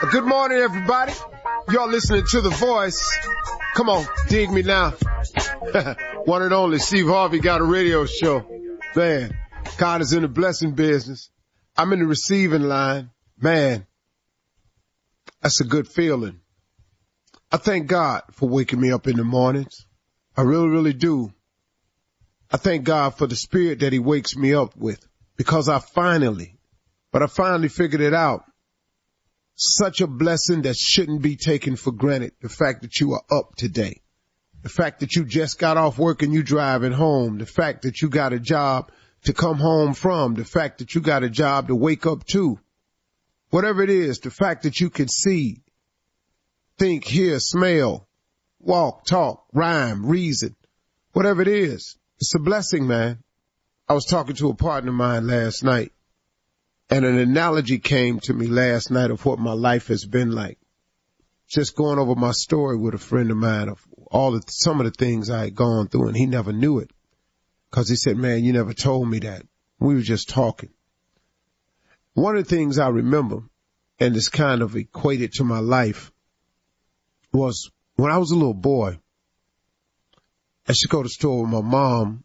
Good morning, everybody. Y'all listening to The Voice. Come on, dig me now. One and only Steve Harvey got a radio show. Man, God is in the blessing business. I'm in the receiving line. Man, that's a good feeling. I thank God for waking me up in the mornings. I really, really do. I thank God for the spirit that he wakes me up with, because I finally figured it out. Such a blessing that shouldn't be taken for granted. The fact that you are up today. The fact that you just got off work and you driving home. The fact that you got a job to come home from. The fact that you got a job to wake up to. Whatever it is, the fact that you can see, think, hear, smell, walk, talk, rhyme, reason. Whatever it is, it's a blessing, man. I was talking to a partner of mine last night, and an analogy came to me last night of what my life has been like. Just going over my story with a friend of mine of some of the things I had gone through, and he never knew it. Because he said, man, you never told me that. We were just talking. One of the things I remember, and it's kind of equated to my life, was when I was a little boy, I used to go to the store with my mom,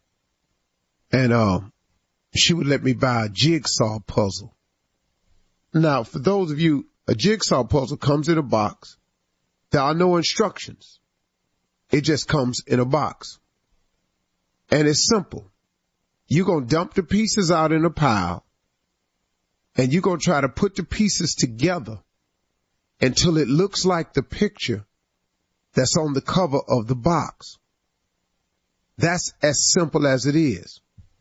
and she would let me buy a jigsaw puzzle. Now, for those of you, a jigsaw puzzle comes in a box. There are no instructions. It just comes in a box. And it's simple. You're going to dump the pieces out in a pile, and you're going to try to put the pieces together until it looks like the picture that's on the cover of the box. That's as simple as it is.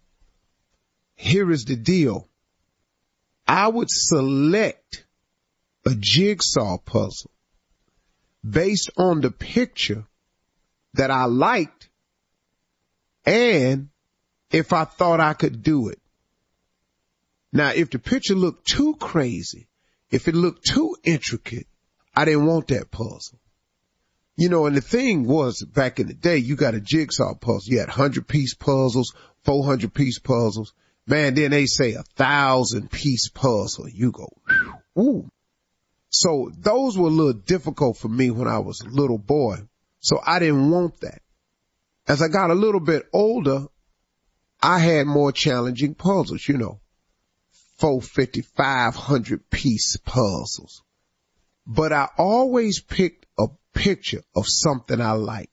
Here is the deal. I would select a jigsaw puzzle based on the picture that I liked and if I thought I could do it. Now, if the picture looked too crazy, if it looked too intricate, I didn't want that puzzle. You know, and the thing was, back in the day, you got a jigsaw puzzle. You had 100-piece puzzles, 400-piece puzzles. Man, then they say 1,000-piece puzzle. You go, ooh. So those were a little difficult for me when I was a little boy. So I didn't want that. As I got a little bit older, I had more challenging puzzles, 450, 500-piece puzzles. But I always picked a picture of something I liked.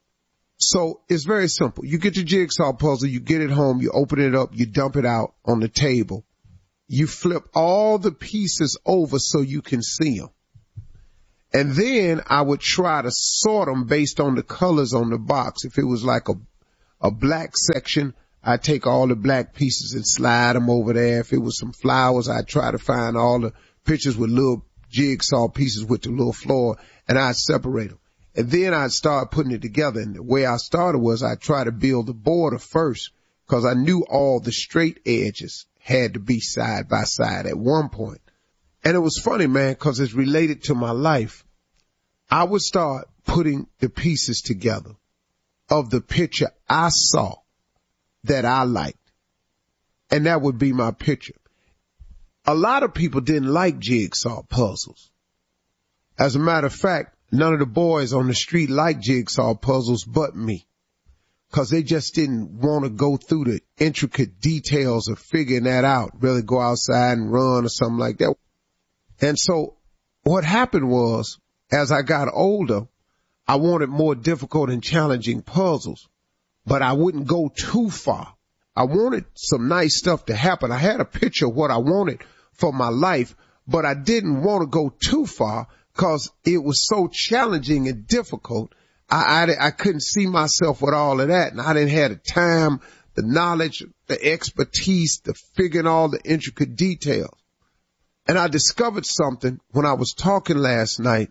So it's very simple. You get your jigsaw puzzle, you get it home, you open it up, you dump it out on the table. You flip all the pieces over so you can see them. And then I would try to sort them based on the colors on the box. If it was like a black section, I'd take all the black pieces and slide them over there. If it was some flowers, I'd try to find all the pictures with little jigsaw pieces with the little floor, and I'd separate them. And then I'd start putting it together. And the way I started was I'd try to build the border first, because I knew all the straight edges had to be side by side at one point. And it was funny, man, because it's related to my life. I would start putting the pieces together of the picture I saw that I liked. And that would be my picture. A lot of people didn't like jigsaw puzzles. As a matter of fact, none of the boys on the street liked jigsaw puzzles but me, because they just didn't want to go through the intricate details of figuring that out, really go outside and run or something like that. And so what happened was, as I got older, I wanted more difficult and challenging puzzles, but I wouldn't go too far. I wanted some nice stuff to happen. I had a picture of what I wanted for my life, but I didn't want to go too far because it was so challenging and difficult. I couldn't see myself with all of that, and I didn't have the time, the knowledge, the expertise to figure all the intricate details. And I discovered something when I was talking last night.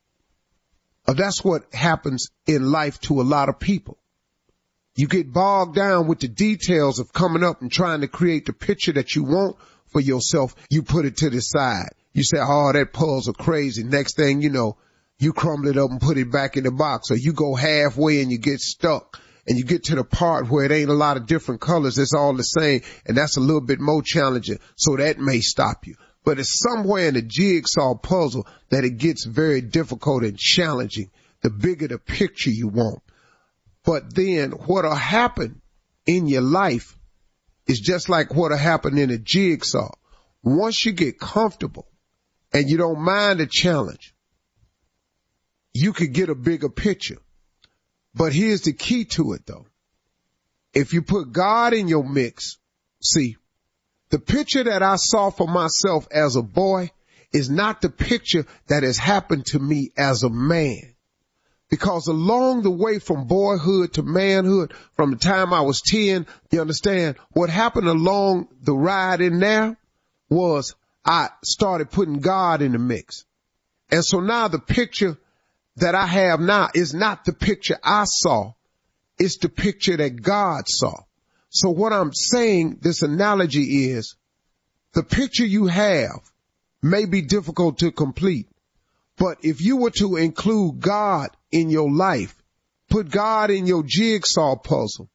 That's what happens in life to a lot of people. You get bogged down with the details of coming up and trying to create the picture that you want for yourself. You put it to the side. You say, oh, that puzzle crazy. Next thing you know, you crumble it up and put it back in the box. Or you go halfway and you get stuck. And you get to the part where it ain't a lot of different colors. It's all the same. And that's a little bit more challenging. So that may stop you. but it's somewhere in the jigsaw puzzle that it gets very difficult and challenging, the bigger the picture you want. But then what'll happen in your life is just like what'll happen in a jigsaw. Once you get comfortable and you don't mind the challenge, you could get a bigger picture. But here's the key to it, though. If you put God in your mix, see, the picture that I saw for myself as a boy is not the picture that has happened to me as a man. Because along the way from boyhood to manhood, from the time I was 10, you understand, what happened along the ride in there was I started putting God in the mix. And so now the picture that I have now is not the picture I saw. It's the picture that God saw. So what I'm saying, this analogy is, the picture you have may be difficult to complete. But if you were to include God in your life, put God in your jigsaw puzzle,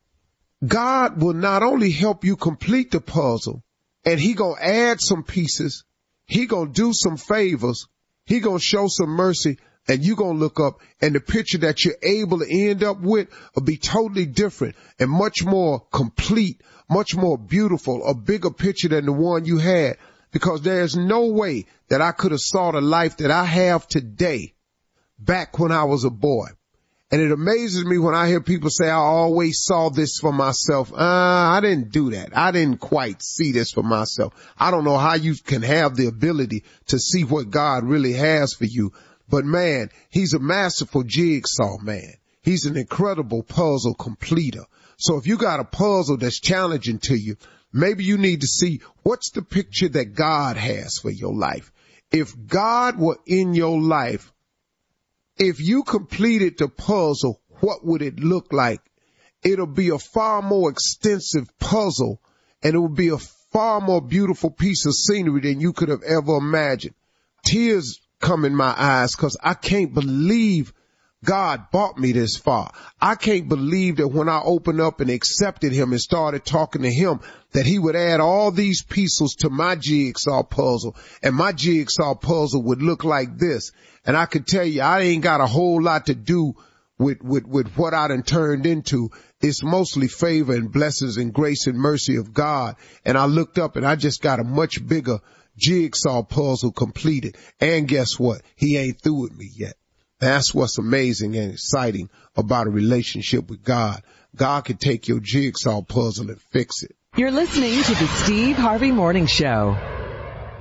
God will not only help you complete the puzzle, and he gonna add some pieces, he gonna do some favors, he gonna show some mercy, and you gonna look up, and the picture that you're able to end up with will be totally different and much more complete, much more beautiful, a bigger picture than the one you had. Because there's no way that I could have saw the life that I have today back when I was a boy. And it amazes me when I hear people say, I always saw this for myself. I didn't do that. I didn't quite see this for myself. I don't know how you can have the ability to see what God really has for you. But man, he's a masterful jigsaw man. He's an incredible puzzle completer. So if you got a puzzle that's challenging to you, maybe you need to see what's the picture that God has for your life. If God were in your life, if you completed the puzzle, what would it look like? It'll be a far more extensive puzzle, and it will be a far more beautiful piece of scenery than you could have ever imagined. Tears come in my eyes because I can't believe God brought me this far. I can't believe that when I opened up and accepted him and started talking to him, that he would add all these pieces to my jigsaw puzzle, and my jigsaw puzzle would look like this. And I could tell you, I ain't got a whole lot to do with what I done turned into. It's mostly favor and blessings and grace and mercy of God. And I looked up and I just got a much bigger jigsaw puzzle completed. And guess what? He ain't through with me yet. That's what's amazing and exciting about a relationship with God. God can take your jigsaw puzzle and fix it. You're listening to the Steve Harvey Morning Show.